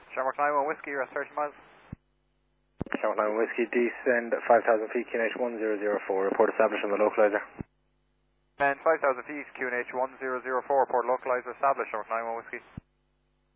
Shamrock 91 Whiskey, you're at 30 miles. Shamrock 9 Whiskey, descend 5,000 feet, QNH 1004, report established on the localizer. And 5,000 feet, QNH 1004, report localizer established, Shamrock 91 Whiskey.